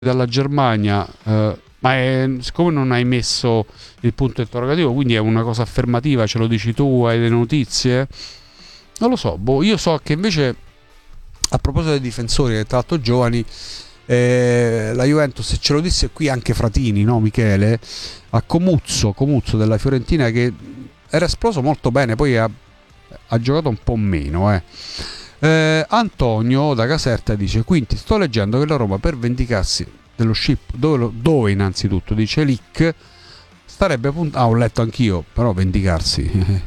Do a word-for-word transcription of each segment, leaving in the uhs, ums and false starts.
dalla Germania, eh, ma è, siccome non hai messo il punto interrogativo, quindi è una cosa affermativa, ce lo dici tu, hai le notizie? Non lo so, boh, io so che invece, a proposito dei difensori, tra l'altro giovani, eh, la Juventus, ce lo disse qui anche Fratini, no Michele, a Comuzzo, Comuzzo della Fiorentina, che era esploso molto bene, poi ha, ha giocato un po' meno, eh. Eh, Antonio da Caserta dice: quindi sto leggendo che la Roma, per vendicarsi dello ship, dove, dove innanzitutto dice Lick starebbe punt- ah ho letto anch'io, però vendicarsi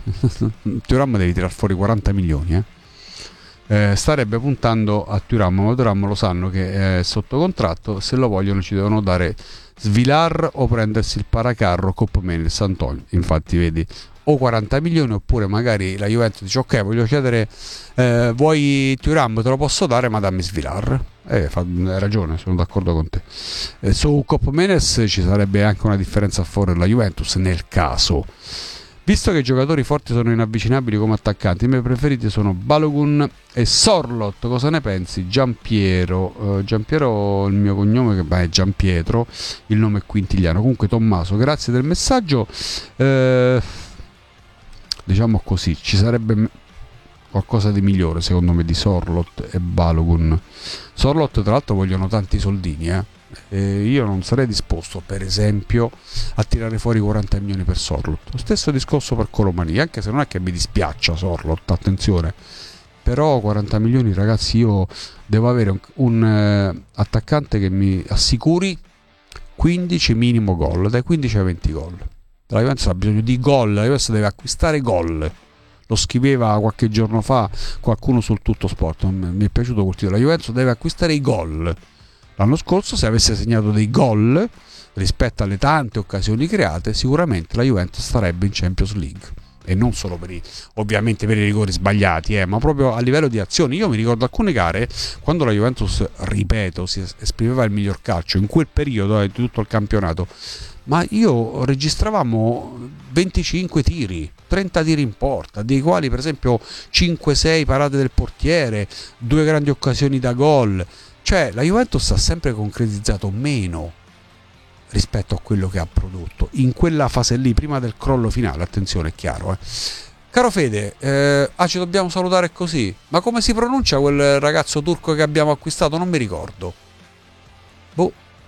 Thuram devi tirar fuori quaranta milioni, eh. Eh, starebbe puntando a Thuram, ma Thuram lo sanno che è sotto contratto, se lo vogliono ci devono dare Svilar o prendersi il paracarro Cop Mendes. Antonio, infatti vedi, o quaranta milioni, oppure magari la Juventus dice: ok, voglio chiedere, eh, vuoi Thuram, te lo posso dare, ma dammi Svilar. Eh, fa, hai ragione, sono d'accordo con te. Eh, su Cop Mendes ci sarebbe anche una differenza a favore della Juventus nel caso. Visto che i giocatori forti sono inavvicinabili come attaccanti, i miei preferiti sono Balogun e Sorlot. Cosa ne pensi? Giampiero. Uh, Giampiero, il mio cognome beh, è Giampietro, il nome è quintiliano. Comunque Tommaso, grazie del messaggio. Uh, diciamo così, ci sarebbe qualcosa di migliore secondo me di Sorlot e Balogun. Sorlot tra l'altro vogliono tanti soldini, eh. Eh, io non sarei disposto per esempio a tirare fuori quaranta milioni per Sorlot. Lo stesso discorso per Colomani, anche se non è che mi dispiaccia Sorlot, attenzione, però quaranta milioni, ragazzi, io devo avere un, un eh, attaccante che mi assicuri quindici minimo gol, dai quindici ai venti gol. La Juventus ha bisogno di gol, la Juventus deve acquistare gol. Lo scriveva qualche giorno fa qualcuno sul Tutto Sport, mi è piaciuto quel titolo. La Juventus deve acquistare i gol. L'anno scorso, se avesse segnato dei gol rispetto alle tante occasioni create, sicuramente la Juventus starebbe in Champions League, e non solo per i, ovviamente per i rigori sbagliati, eh, ma proprio a livello di azioni. Io mi ricordo alcune gare quando la Juventus, ripeto, si esprimeva il miglior calcio in quel periodo di tutto il campionato, ma io registravamo venticinque tiri, trenta tiri in porta, dei quali per esempio cinque sei parate del portiere, due grandi occasioni da gol. Cioè la Juventus ha sempre concretizzato meno rispetto a quello che ha prodotto in quella fase lì, prima del crollo finale. Attenzione, è chiaro, eh. Caro Fede, eh, ah, ci dobbiamo salutare così, ma come si pronuncia quel ragazzo turco che abbiamo acquistato? Non mi ricordo. Boh.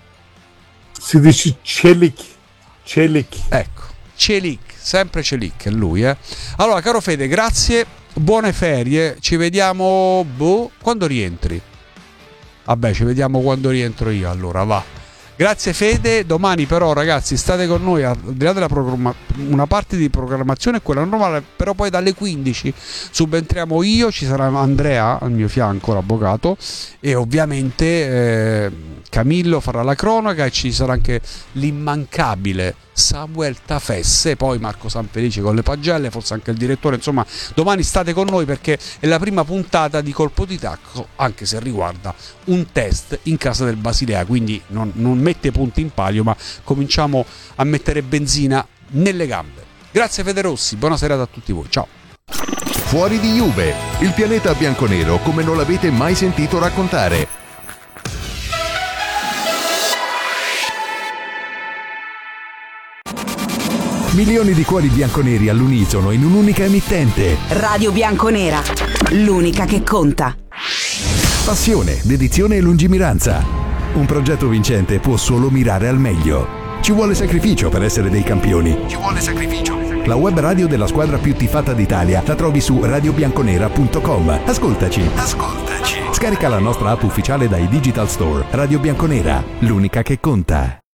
Si dice Celik. Celik. Ecco, Celik, sempre Celik, è lui, eh. Allora, caro Fede, grazie, buone ferie, ci vediamo, boh, quando rientri? Vabbè, ci vediamo quando rientro io, allora va. Grazie Fede, domani però ragazzi state con noi, al di là della programma- una parte di programmazione è quella normale, però poi dalle quindici subentriamo io, ci sarà Andrea al mio fianco, l'avvocato, e ovviamente eh, Camillo farà la cronaca, e ci sarà anche l'immancabile Samuel Tafesse, poi Marco Sanfelice con le pagelle, forse anche il direttore. Insomma, domani state con noi perché è la prima puntata di Colpo di Tacco, anche se riguarda un test in casa del Basilea, quindi non, non mette punti in palio, ma cominciamo a mettere benzina nelle gambe. Grazie Federossi, buona serata a tutti voi, ciao. Fuori di Juve, il pianeta bianconero come non l'avete mai sentito raccontare. Milioni di cuori bianconeri all'unisono in un'unica emittente. Radio Bianconera, l'unica che conta. Passione, dedizione e lungimiranza. Un progetto vincente può solo mirare al meglio. Ci vuole sacrificio per essere dei campioni. Ci vuole sacrificio. La web radio della squadra più tifata d'Italia la trovi su radio bianconera punto com. Ascoltaci. Ascoltaci. Scarica la nostra app ufficiale dai Digital Store. Radio Bianconera, l'unica che conta.